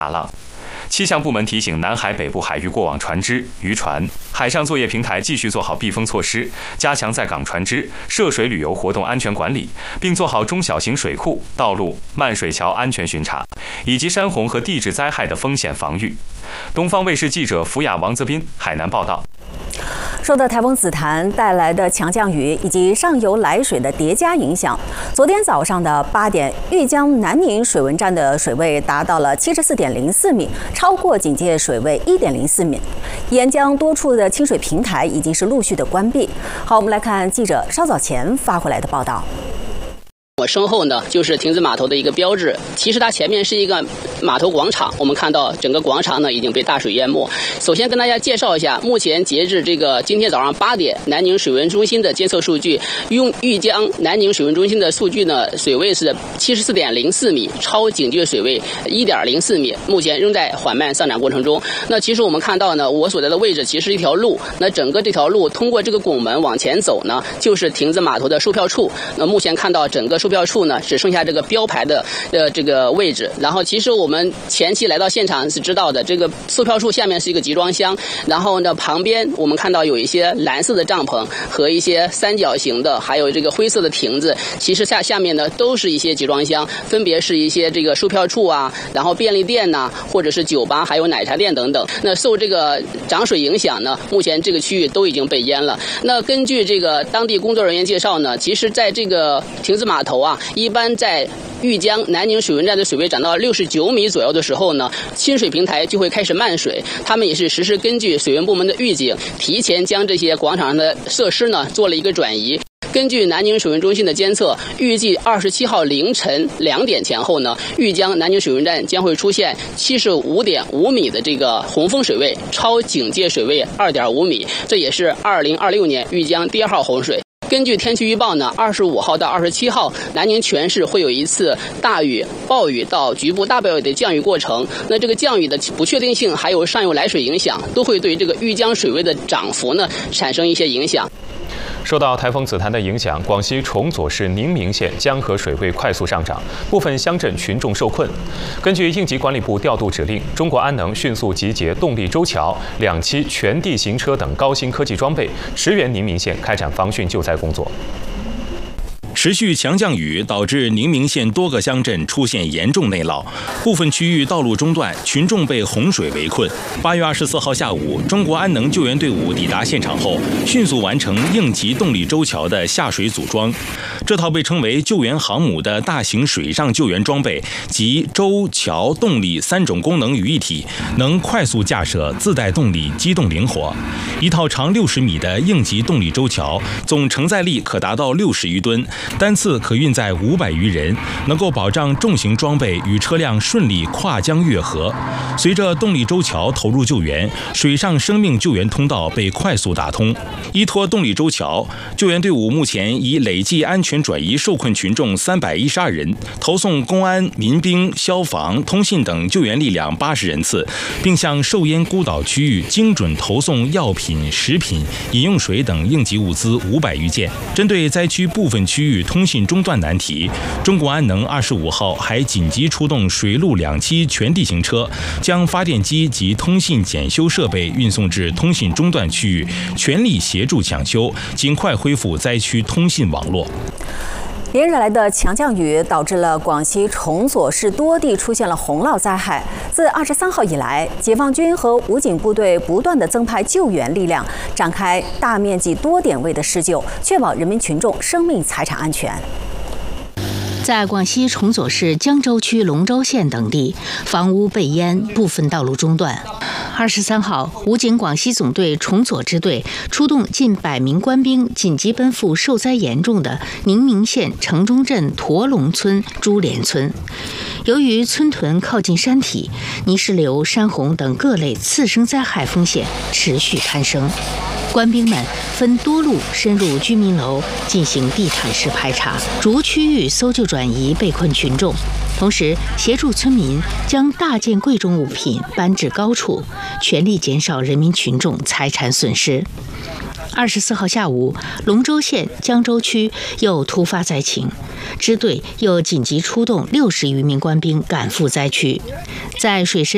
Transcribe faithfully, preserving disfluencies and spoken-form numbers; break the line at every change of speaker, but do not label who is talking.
大浪。气象部门提醒南海北部海域过往船只、渔船、海上作业平台继续做好避风措施，加强在港船只涉水旅游活动安全管理，并做好中小型水库、道路、漫水桥安全巡查，以及山洪和地质灾害的风险防御。东方卫视记者福雅、王泽斌海南报道。
受到台风紫檀带来的强降雨以及上游来水的叠加影响，昨天早上的八点，玉江南宁水文站的水位达到了七十四点零四米，超过警戒水位一点零四米。沿江多处的清水平台已经是陆续的关闭。好，我们来看记者稍早前发回来的报道。
我身后呢，就是亭子码头的一个标志。其实它前面是一个码头广场，我们看到整个广场呢已经被大水淹没。首先跟大家介绍一下，目前截至这个今天早上八点，南宁水文中心的监测数据，用玉江南宁水文中心的数据呢，水位是七十四点零四米，超警戒水位一点零四米，目前仍在缓慢上涨过程中。那其实我们看到呢，我所在的位置其实是一条路，那整个这条路通过这个拱门往前走呢，就是亭子码头的售票处。那目前看到整个售票处呢，只剩下这个标牌的呃这个位置。然后其实我们前期来到现场是知道的，这个售票处下面是一个集装箱，然后呢旁边我们看到有一些蓝色的帐篷和一些三角形的，还有这个灰色的亭子。其实下下面呢都是一些集装箱，分别是一些这个售票处啊，然后便利店呐、啊，或者是酒吧，还有奶茶店等等。那受这个涨水影响呢，目前这个区域都已经被淹了。那根据这个当地工作人员介绍呢，其实在这个亭子码头啊，一般在玉江南宁水文站的水位涨到六十九米左右的时候呢，清水平台就会开始漫水。他们也是实施根据水文部门的预警，提前将这些广场上的设施呢做了一个转移。根据南宁水文中心的监测，预计二十七号凌晨两点前后呢，玉江南宁水文站将会出现七十五点五米的这个洪峰水位，超警戒水位二点五米，这也是二零二六年玉江第二号洪水。根据天气预报呢，二十五号到二十七号，南宁全市会有一次大雨、暴雨到局部大暴雨的降雨过程。那这个降雨的不确定性，还有上游来水影响，都会对这个玉江水位的涨幅呢产生一些影响。
受到台风紫檀的影响，广西崇左市宁明县江河水位快速上涨，部分乡镇群众受困。根据应急管理部调度指令，中国安能迅速集结动力舟桥、两栖全地形车等高新科技装备，驰援宁明县开展防汛救灾工作。
持续强降雨导致宁明县多个乡镇出现严重内涝，部分区域道路中断，群众被洪水围困。八月二十四号下午，中国安能救援队伍抵达现场后，迅速完成应急动力舟桥的下水组装。这套被称为救援航母的大型水上救援装备，集舟、桥、动力三种功能于一体，能快速架设、自带动力、机动灵活。一套长六十米的应急动力舟桥，总承载力可达到六十余吨。单次可运载五百余人，能够保障重型装备与车辆顺利跨江越河。随着动力舟桥投入救援，水上生命救援通道被快速打通。依托动力舟桥，救援队伍目前已累计安全转移受困群众三百一十二人，投送公安、民兵、消防、通信等救援力量八十人次，并向受淹孤岛区域精准投送药品、食品、饮用水等应急物资五百余件。针对灾区部分区域通信中断难题，中国安能二十五号还紧急出动水陆两栖全地形车，将发电机及通信检修设备运送至通信中断区域，全力协助抢修，尽快恢复灾区通信网络。
连日来的强降雨导致了广西崇左市多地出现了洪涝灾害。自二十三号以来，解放军和武警部队不断的增派救援力量，展开大面积多点位的施救，确保人民群众生命财产安全。
在广西崇左市江州区龙州县等地，房屋被淹，部分道路中断。二十三号，武警广西总队崇左支队出动近百名官兵，紧急奔赴受灾严重的宁明县城中镇驼龙村朱连村。由于村屯靠近山体，泥石流、山洪等各类次生灾害风险持续攀升。官兵们分多路深入居民楼进行地毯式排查，逐区域搜救转移被困群众，同时协助村民将大件贵重物品搬至高处，全力减少人民群众财产损失。二十四号下午，龙州县江州区又突发灾情，支队又紧急出动六十余名官兵赶赴灾区，在水深